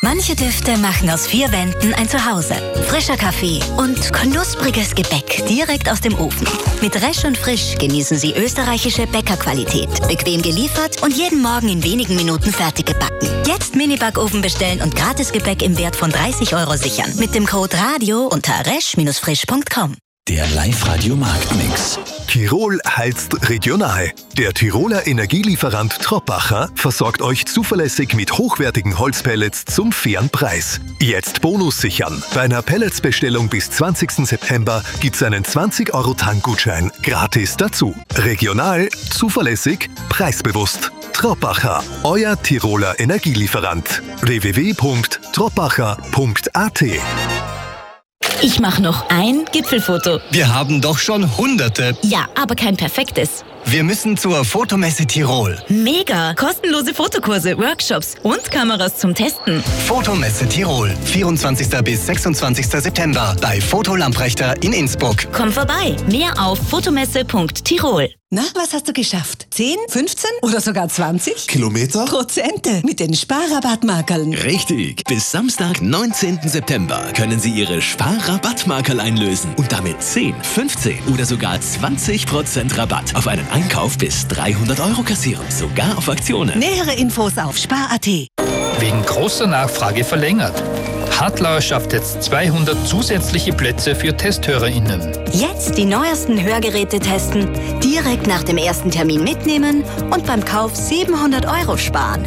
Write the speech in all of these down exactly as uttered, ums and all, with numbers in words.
Manche Düfte machen aus vier Wänden ein Zuhause. Frischer Kaffee und knuspriges Gebäck direkt aus dem Ofen. Mit Resch und Frisch genießen Sie österreichische Bäckerqualität. Bequem geliefert und jeden Morgen in wenigen Minuten fertig gebacken. Jetzt Mini-Backofen bestellen und Gratisgebäck im Wert von dreißig Euro sichern. Mit dem Code RADIO unter resch Bindestrich frisch Punkt com. Der Live-Radio-Marktmix. Tirol heizt regional. Der Tiroler Energielieferant Troppacher versorgt euch zuverlässig mit hochwertigen Holzpellets zum fairen Preis. Jetzt Bonus sichern. Bei einer Pelletsbestellung bis zwanzigsten September gibt's einen zwanzig Euro Tankgutschein gratis dazu. Regional, zuverlässig, preisbewusst. Troppacher, euer Tiroler Energielieferant. w w w Punkt troppacher Punkt a t. Ich mache noch ein Gipfelfoto. Wir haben doch schon Hunderte. Ja, aber kein perfektes. Wir müssen zur Fotomesse Tirol. Mega! Kostenlose Fotokurse, Workshops und Kameras zum Testen. Fotomesse Tirol. vierundzwanzigsten bis sechsundzwanzigsten September bei Foto Lamprechter in Innsbruck. Komm vorbei. Mehr auf fotomesse Punkt tirol. Na, was hast du geschafft? zehn, fünfzehn oder sogar zwanzig? Kilometer? Prozente mit den Sparrabattmarkerln. Richtig. Bis Samstag, neunzehnten September können Sie Ihre Sparrabattmarkerl einlösen und damit zehn, fünfzehn oder sogar zwanzig Prozent Rabatt auf einen Einkauf bis dreihundert Euro kassieren. Sogar auf Aktionen. Nähere Infos auf spar punkt a t. Wegen großer Nachfrage verlängert. Hartlauer schafft jetzt zweihundert zusätzliche Plätze für TesthörerInnen. Jetzt die neuesten Hörgeräte testen, direkt nach dem ersten Termin mitnehmen und beim Kauf siebenhundert Euro sparen.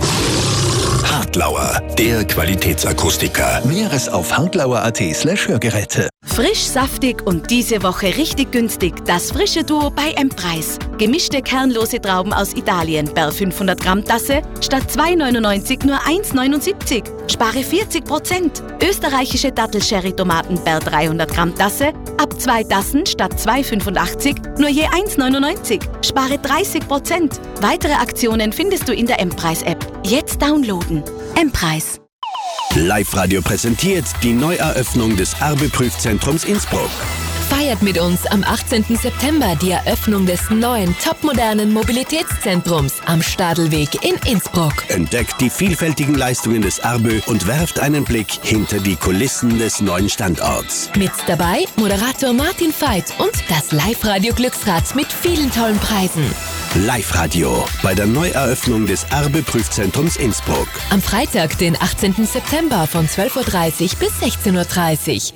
Hartlauer, der Qualitätsakustiker. Mehres auf hartlauer punkt a t slash Hörgeräte. Frisch, saftig und diese Woche richtig günstig. Das frische Duo bei M-Preis. Gemischte kernlose Trauben aus Italien per fünfhundert Gramm Tasse statt zwei neunundneunzig nur eins neunundsiebzig. Spare vierzig Prozent. Österreichische Dattel-Sherry-Tomaten per dreihundert Gramm Tasse ab zwei Tassen statt zwei fünfundachtzig nur je eins neunundneunzig. Spare dreißig Prozent. Weitere Aktionen findest du in der M-Preis-App. Jetzt downloaden. M-Preis. Live-Radio präsentiert die Neueröffnung des Arbe-Prüfzentrums Innsbruck. Feiert mit uns am achtzehnten September die Eröffnung des neuen, topmodernen Mobilitätszentrums am Stadelweg in Innsbruck. Entdeckt die vielfältigen Leistungen des Arbe und werft einen Blick hinter die Kulissen des neuen Standorts. Mit dabei Moderator Martin Veit und das Live-Radio Glücksrad mit vielen tollen Preisen. Live-Radio bei der Neueröffnung des Arbe-Prüfzentrums Innsbruck. Am Freitag, den achtzehnten September von zwölf Uhr dreißig bis sechzehn Uhr dreißig.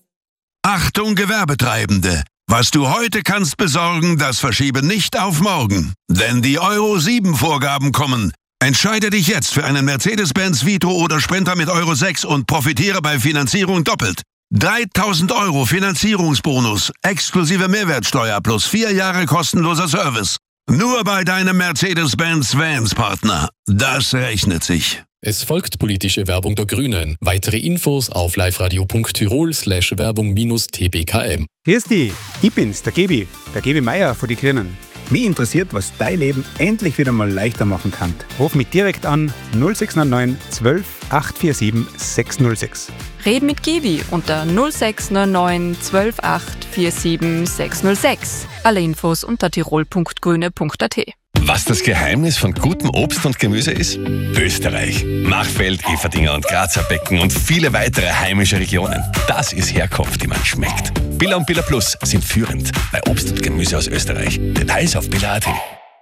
Achtung Gewerbetreibende! Was du heute kannst besorgen, das verschiebe nicht auf morgen. Denn die Euro sieben Vorgaben kommen. Entscheide dich jetzt für einen Mercedes-Benz Vitro oder Sprinter mit Euro sechs und profitiere bei Finanzierung doppelt. dreitausend Euro Finanzierungsbonus, exklusive Mehrwertsteuer plus vier Jahre kostenloser Service. Nur bei deinem Mercedes-Benz Vans-Partner. Das rechnet sich. Es folgt politische Werbung der Grünen. Weitere Infos auf liveradio punkt tirol slash Werbung minus T B K M. Grüß dich, ich bin's, der Gebi, der Gebi Meier von die Grünen. Mich interessiert, was dein Leben endlich wieder mal leichter machen kann. Ruf mich direkt an null sechs neun neun zwölf acht vier sieben sechs null sechs. Red mit Gebi unter null sechs neun neun zwölf acht vier sieben sechs null sechs. Alle Infos unter tirol punkt grüne punkt a t. Was das Geheimnis von gutem Obst und Gemüse ist? Österreich. Machfeld, Everdinger und Grazer Becken und viele weitere heimische Regionen. Das ist Herkunft, die man schmeckt. Billa und Billa Plus sind führend bei Obst und Gemüse aus Österreich. Details auf billa punkt a t.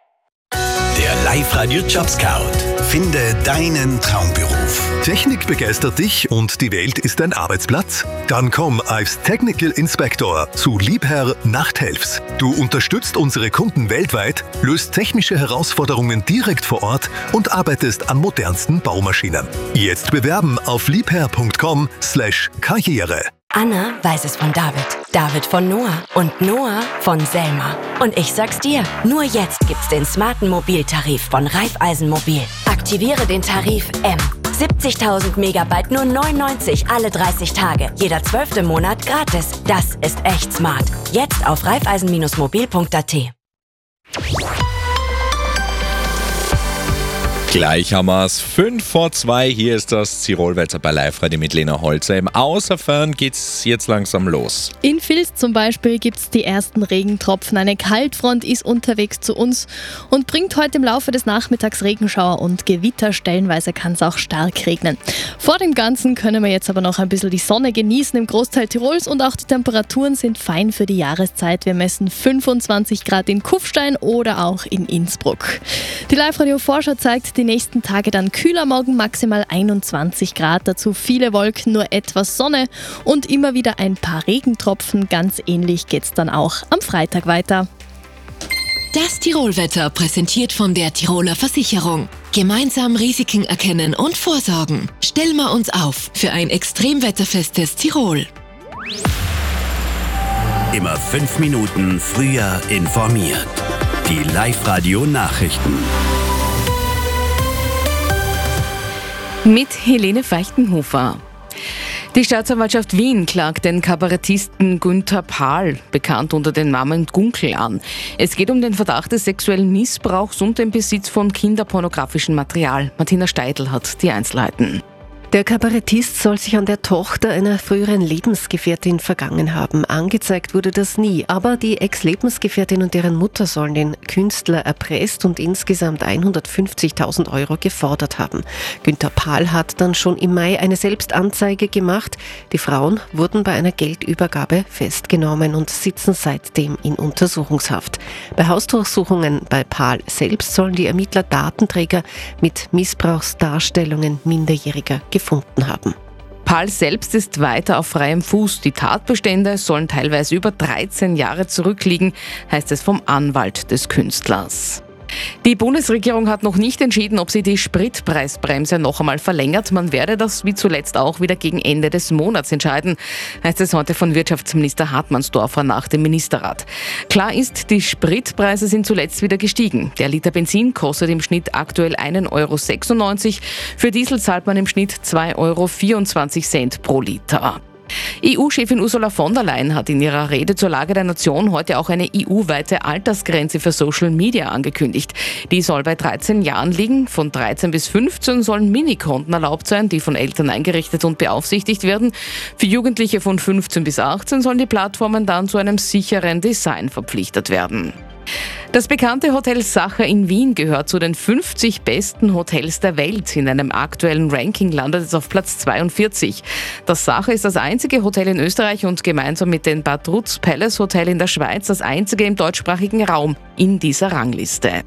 Der Live-Radio Job Scout. Finde deinen Traumberuf. Technik begeistert dich und die Welt ist dein Arbeitsplatz? Dann komm als Technical Inspector zu Liebherr Nachthelfs. Du unterstützt unsere Kunden weltweit, löst technische Herausforderungen direkt vor Ort und arbeitest an modernsten Baumaschinen. Jetzt bewerben auf liebherr punkt com slash karriere. Anna weiß es von David, David von Noah und Noah von Selma. Und ich sag's dir, nur jetzt gibt's den smarten Mobiltarif von Raiffeisenmobil. Aktiviere den Tarif M. siebzigtausend Megabyte nur neun neunzig alle dreißig Tage. Jeder zwölfte Monat gratis. Das ist echt smart. Jetzt auf raiffeisen mobil punkt a t. Gleich haben wir es. fünf vor zwei. Hier ist das Tirolwetter bei Live-Radio mit Lena Holzer. Im Außerfern geht's jetzt langsam los. In Vils zum Beispiel gibt es die ersten Regentropfen. Eine Kaltfront ist unterwegs zu uns und bringt heute im Laufe des Nachmittags Regenschauer und Gewitter. Stellenweise kann es auch stark regnen. Vor dem Ganzen können wir jetzt aber noch ein bisschen die Sonne genießen im Großteil Tirols und auch die Temperaturen sind fein für die Jahreszeit. Wir messen fünfundzwanzig Grad in Kufstein oder auch in Innsbruck. Die Live-Radio-Vorschau zeigt die nächsten Tage dann kühler, morgen maximal einundzwanzig Grad, dazu viele Wolken, nur etwas Sonne und immer wieder ein paar Regentropfen. Ganz ähnlich geht's dann auch am Freitag weiter. Das Tirolwetter präsentiert von der Tiroler Versicherung. Gemeinsam Risiken erkennen und vorsorgen. Stellen wir uns auf für ein extremwetterfestes Tirol. Immer fünf Minuten früher informiert. Die Live-Radio-Nachrichten. Mit Helene Feichtenhofer. Die Staatsanwaltschaft Wien klagt den Kabarettisten Günther Pahl, bekannt unter dem Namen Gunkel, an. Es geht um den Verdacht des sexuellen Missbrauchs und den Besitz von kinderpornografischem Material. Martina Steidl hat die Einzelheiten. Der Kabarettist soll sich an der Tochter einer früheren Lebensgefährtin vergangen haben. Angezeigt wurde das nie, aber die Ex-Lebensgefährtin und deren Mutter sollen den Künstler erpresst und insgesamt hundertfünfzigtausend Euro gefordert haben. Günther Pahl hat dann schon im Mai eine Selbstanzeige gemacht. Die Frauen wurden bei einer Geldübergabe festgenommen und sitzen seitdem in Untersuchungshaft. Bei Hausdurchsuchungen bei Pahl selbst sollen die Ermittler Datenträger mit Missbrauchsdarstellungen Minderjähriger gefunden haben. Pahl selbst ist weiter auf freiem Fuß. Die Tatbestände sollen teilweise über dreizehn Jahre zurückliegen, heißt es vom Anwalt des Künstlers. Die Bundesregierung hat noch nicht entschieden, ob sie die Spritpreisbremse noch einmal verlängert. Man werde das wie zuletzt auch wieder gegen Ende des Monats entscheiden, heißt es heute von Wirtschaftsminister Hartmannsdorfer nach dem Ministerrat. Klar ist, die Spritpreise sind zuletzt wieder gestiegen. Der Liter Benzin kostet im Schnitt aktuell ein Euro sechsundneunzig. Für Diesel zahlt man im Schnitt zwei Euro vierundzwanzig pro Liter. E U-Chefin Ursula von der Leyen hat in ihrer Rede zur Lage der Nation heute auch eine E U-weite Altersgrenze für Social Media angekündigt. Die soll bei dreizehn Jahren liegen. Von dreizehn bis fünfzehn sollen Minikonten erlaubt sein, die von Eltern eingerichtet und beaufsichtigt werden. Für Jugendliche von fünfzehn bis achtzehn sollen die Plattformen dann zu einem sicheren Design verpflichtet werden. Das bekannte Hotel Sacher in Wien gehört zu den fünfzig besten Hotels der Welt. In einem aktuellen Ranking landet es auf Platz zweiundvierzig. Das Sacher ist das einzige Hotel in Österreich und gemeinsam mit dem Bad Rutz Palace Hotel in der Schweiz das einzige im deutschsprachigen Raum in dieser Rangliste.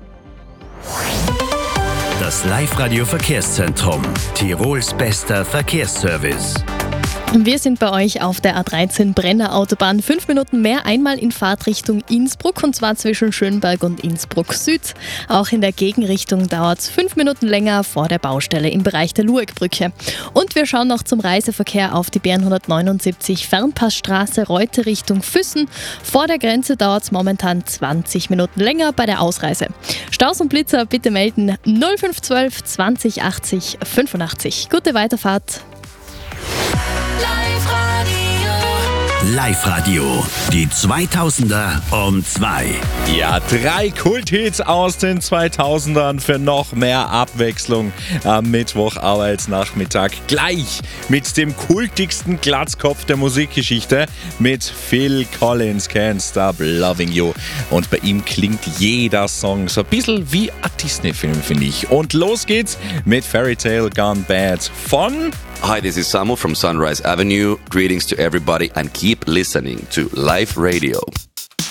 Das Live-Radio Verkehrszentrum. Tirols bester Verkehrsservice. Wir sind bei euch auf der A dreizehn Brenner Autobahn. Fünf Minuten mehr einmal in Fahrtrichtung Innsbruck und zwar zwischen Schönberg und Innsbruck Süd. Auch in der Gegenrichtung dauert es fünf Minuten länger vor der Baustelle im Bereich der Luegbrücke. Und wir schauen noch zum Reiseverkehr auf die B N hundertneunundsiebzig Fernpassstraße Reute Richtung Füssen. Vor der Grenze dauert es momentan zwanzig Minuten länger bei der Ausreise. Staus und Blitzer bitte melden null fünf eins zwei zwanzig achtzig fünfundachtzig. Gute Weiterfahrt. Live-Radio, die zweitausender um zwei. Ja, drei Kulthits aus den zweitausendern für noch mehr Abwechslung am Mittwoch Arbeitsnachmittag. Gleich mit dem kultigsten Glatzkopf der Musikgeschichte, mit Phil Collins, Can't Stop Loving You. Und bei ihm klingt jeder Song so ein bisschen wie ein Disney-Film, finde ich. Und los geht's mit Fairy Tale Gone Bad von... Hi, this is Samu from Sunrise Avenue. Greetings to everybody and keep listening to Live Radio.